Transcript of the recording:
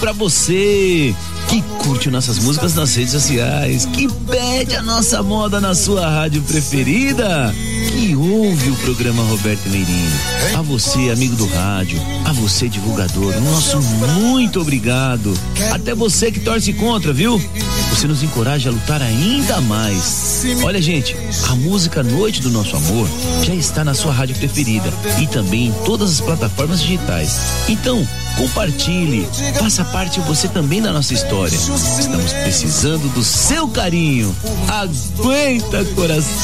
pra você que curte nossas músicas nas redes sociais, que pede a nossa moda na sua rádio preferida, que ouve o programa Roberto Meirinho. A você, amigo do rádio, a você, divulgador, nosso muito obrigado. Até você que torce contra, viu? Você nos encoraja a lutar ainda mais. Olha, gente, a música Noite do Nosso Amor já está na sua rádio preferida e também em todas as plataformas digitais. Então, compartilhe, faça parte você também da nossa história. Estamos precisando do seu carinho. Aguenta, coração!